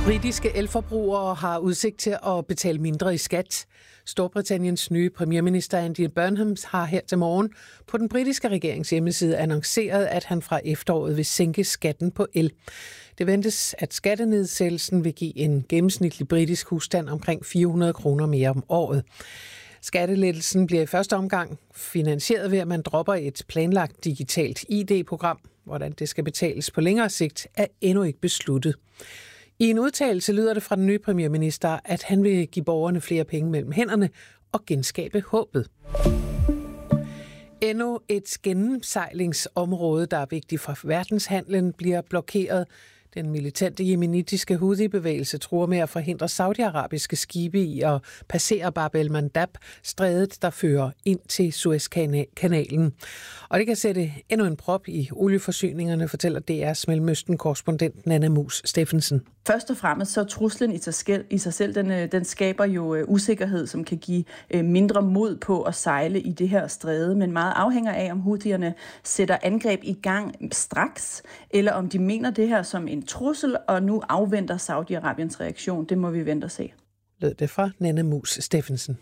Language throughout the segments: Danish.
Britiske elforbrugere har udsigt til at betale mindre i skat. Storbritanniens nye premierminister Andy Burnham har her til morgen på den britiske regerings hjemmeside annonceret, at han fra efteråret vil sænke skatten på el. Det ventes, at skattenedsættelsen vil give en gennemsnitlig britisk husstand omkring 400 kroner mere om året. Skattelettelsen bliver i første omgang finansieret ved, at man dropper et planlagt digitalt ID-program. Hvordan det skal betales på længere sigt er endnu ikke besluttet. I en udtalelse lyder det fra den nye premierminister, at han vil give borgerne flere penge mellem hænderne og genskabe håbet. Endnu et gennemsejlingsområde, der er vigtigt for verdenshandlen, bliver blokeret. Den militante yemenitiske Houthi-bevægelse truer med at forhindre saudiarabiske skibe i at passere Bab el-Mandab, strædet, der fører ind til Suezkanalen. Og det kan sætte endnu en prop i olieforsyningerne, fortæller DR's Mellemøsten-korrespondent Nanna Mus Steffensen. Først og fremmest så truslen i sig selv, den skaber jo usikkerhed, som kan give mindre mod på at sejle i det her stræde, men meget afhænger af, om Houthierne sætter angreb i gang straks, eller om de mener det her som en trussel, og nu afventer Saudi-Arabiens reaktion. Det må vi vente og se. Lød det fra Nanna Mus Steffensen.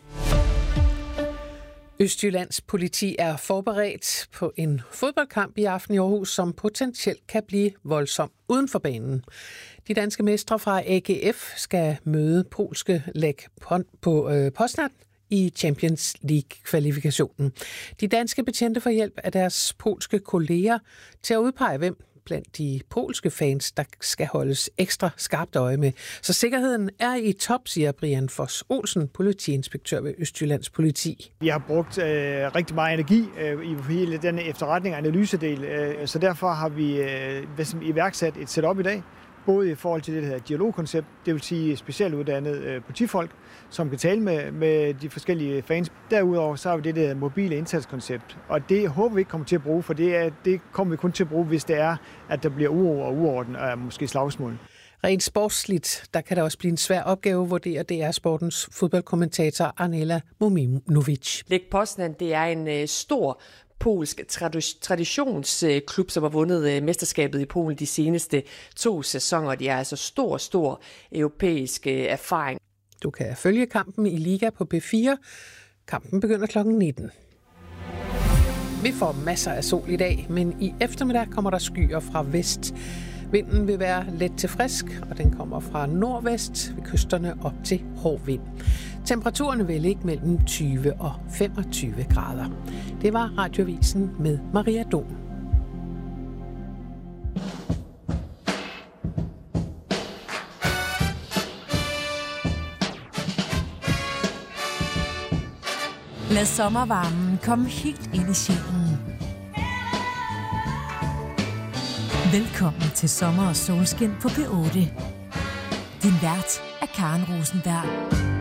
Østjyllands politi er forberedt på en fodboldkamp i aften i Aarhus, som potentielt kan blive voldsom uden for banen. De danske mestre fra AGF skal møde polske Lech Poznan i Champions League-kvalifikationen. De danske betjente får hjælp af deres polske kolleger til at udpege, hvem blandt de polske fans, der skal holdes ekstra skarpt øje med. Så sikkerheden er i top, siger Brian Foss Olsen, politiinspektør ved Østjyllands politi. Vi har brugt rigtig meget energi i hele den efterretning og analysedel, så derfor har vi iværksat et setup i dag, både i forhold til det her dialogkoncept, det vil sige specielt uddannet politifolk, som kan tale med de forskellige fans. Derudover så har vi det der mobile indsatskoncept, og det håber vi ikke kommer til at bruge, for det kommer vi kun til at bruge, hvis det er, at der bliver uro og uorden og måske slagsmål. Rent sportsligt, der kan der også blive en svær opgave, vurderer DR Sportens fodboldkommentator Arnela Mominovic. Lech Poznan, det er en stor polsk traditionsklub, som har vundet mesterskabet i Polen de seneste 2 sæsoner. De er altså stor europæisk erfaring. Du kan følge kampen i Liga på B4. Kampen begynder kl. 19. Vi får masser af sol i dag, men i eftermiddag kommer der skyer fra vest. Vinden vil være let til frisk, og den kommer fra nordvest ved kysterne op til hård vind. Temperaturerne vil ligge mellem 20 og 25 grader. Det var Radioavisen med Maria Dom. Lad sommervarmen komme helt ind i sjælen. Velkommen til sommer og solskin på P8. Din vært er Karen Rosenberg.